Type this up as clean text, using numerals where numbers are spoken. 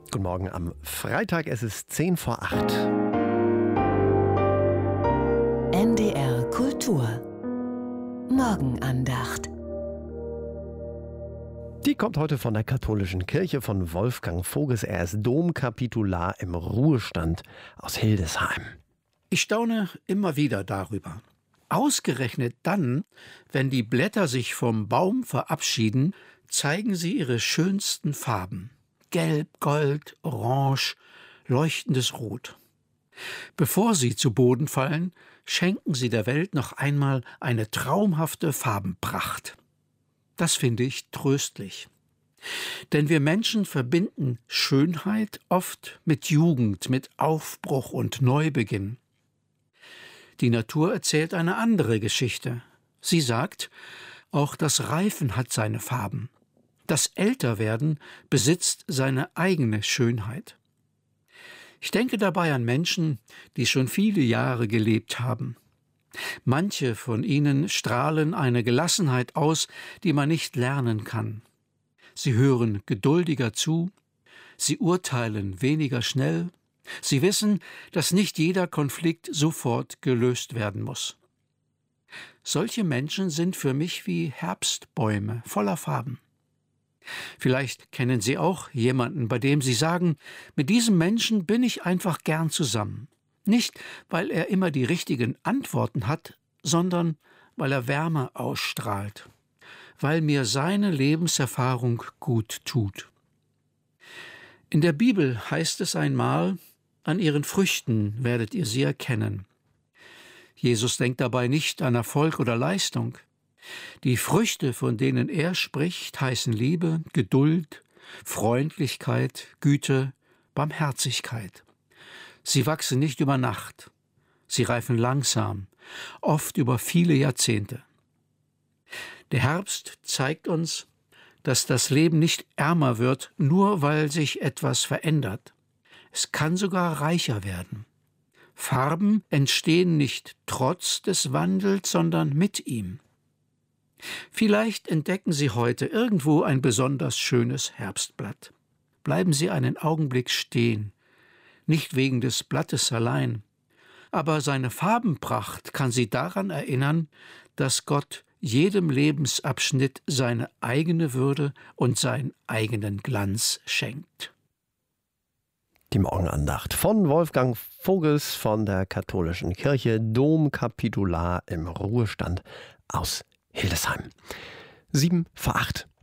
Guten Morgen am Freitag, es ist 10 vor 8. NDR Kultur Morgenandacht. Die kommt heute von der katholischen Kirche von Wolfgang Voges. Er ist Domkapitular im Ruhestand aus Hildesheim. Ich staune immer wieder darüber. Ausgerechnet dann, wenn die Blätter sich vom Baum verabschieden, zeigen sie ihre schönsten Farben. Gelb, Gold, Orange, leuchtendes Rot. Bevor sie zu Boden fallen, schenken sie der Welt noch einmal eine traumhafte Farbenpracht. Das finde ich tröstlich. Denn wir Menschen verbinden Schönheit oft mit Jugend, mit Aufbruch und Neubeginn. Die Natur erzählt eine andere Geschichte. Sie sagt, auch das Reifen hat seine Farben. Das Älterwerden besitzt seine eigene Schönheit. Ich denke dabei an Menschen, die schon viele Jahre gelebt haben. Manche von ihnen strahlen eine Gelassenheit aus, die man nicht lernen kann. Sie hören geduldiger zu, sie urteilen weniger schnell, sie wissen, dass nicht jeder Konflikt sofort gelöst werden muss. Solche Menschen sind für mich wie Herbstbäume voller Farben. Vielleicht kennen Sie auch jemanden, bei dem Sie sagen, mit diesem Menschen bin ich einfach gern zusammen. Nicht, weil er immer die richtigen Antworten hat, sondern weil er Wärme ausstrahlt, weil mir seine Lebenserfahrung gut tut. In der Bibel heißt es einmal, an ihren Früchten werdet ihr sie erkennen. Jesus denkt dabei nicht an Erfolg oder Leistung. Die Früchte, von denen er spricht, heißen Liebe, Geduld, Freundlichkeit, Güte, Barmherzigkeit. Sie wachsen nicht über Nacht. Sie reifen langsam, oft über viele Jahrzehnte. Der Herbst zeigt uns, dass das Leben nicht ärmer wird, nur weil sich etwas verändert. Es kann sogar reicher werden. Farben entstehen nicht trotz des Wandels, sondern mit ihm. Vielleicht entdecken Sie heute irgendwo ein besonders schönes Herbstblatt. Bleiben Sie einen Augenblick stehen, nicht wegen des Blattes allein, aber seine Farbenpracht kann Sie daran erinnern, dass Gott jedem Lebensabschnitt seine eigene Würde und seinen eigenen Glanz schenkt. Die Morgenandacht von Wolfgang Voges von der katholischen Kirche, Domkapitular im Ruhestand aus Hildesheim. 7 vor 8.